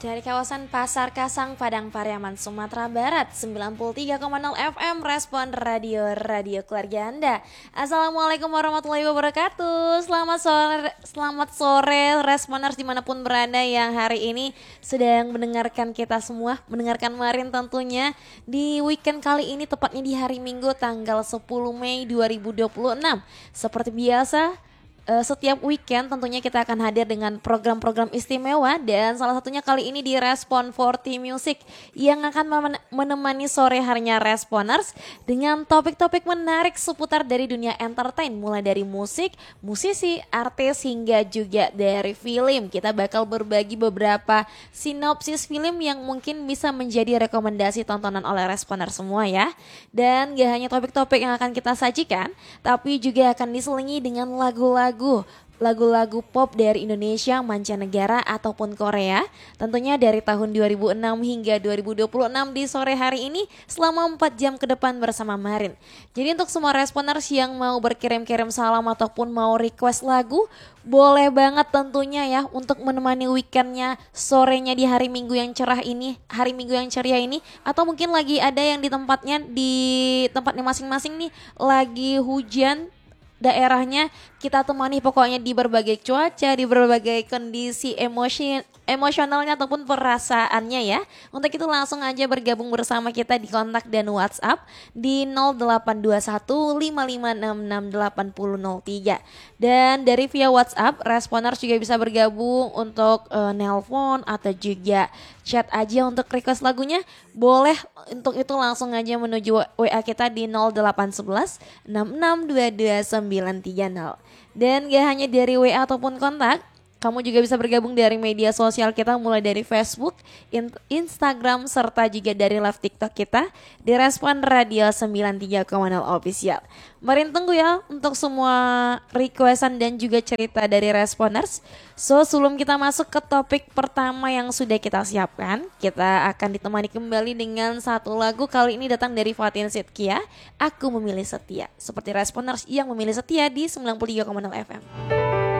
Dari kawasan Pasar Kasang, Padang Pariaman, Sumatera Barat, 93,0 FM, Respon Radio Keluarga Anda. Assalamualaikum warahmatullahi wabarakatuh. Selamat sore Responers dimanapun berada yang hari ini sedang mendengarkan kita semua, mendengarkan Marin tentunya di weekend kali ini, tepatnya di hari Minggu tanggal 10 Mei 2026. Seperti biasa, setiap weekend tentunya kita akan hadir dengan program-program istimewa, dan salah satunya kali ini di Respon 40 Music yang akan menemani sore harinya Responers dengan topik-topik menarik seputar dari dunia entertain, mulai dari musik, musisi, artis hingga juga dari film. Kita bakal berbagi beberapa sinopsis film yang mungkin bisa menjadi rekomendasi tontonan oleh Responers semua ya. Dan gak hanya topik-topik yang akan kita sajikan, tapi juga akan diselingi dengan lagu-lagu pop dari Indonesia, mancanegara ataupun Korea. Tentunya dari tahun 2006 hingga 2026 di sore hari ini selama 4 jam ke depan bersama Marin. Jadi untuk semua Responers yang mau berkirim-kirim salam ataupun mau request lagu, boleh banget tentunya ya untuk menemani weekendnya, sorenya di hari Minggu yang cerah ini, hari Minggu yang ceria ini. Atau mungkin lagi ada yang di tempatnya masing-masing nih lagi hujan daerahnya, kita temani pokoknya di berbagai cuaca, di berbagai kondisi emosionalnya ataupun perasaannya ya. Untuk itu langsung aja bergabung bersama kita di kontak dan WhatsApp di 082155668003. Dan dari via WhatsApp, Responers juga bisa bergabung untuk nelpon atau juga chat aja untuk request lagunya. Boleh untuk itu langsung aja menuju WA kita di 0811 6622 Dan gak hanya dari WA ataupun kontak, kamu juga bisa bergabung dari media sosial kita, mulai dari Facebook, Instagram, serta juga dari live TikTok kita di Respon Radio 93,0 Official. Marin tunggu ya untuk semua requestan dan juga cerita dari Responers. So sebelum kita masuk ke topik pertama yang sudah kita siapkan, kita akan ditemani kembali dengan satu lagu. Kali ini datang dari Fatin Shidqia, Aku Memilih Setia. Seperti Responers yang memilih setia di 93,0 FM.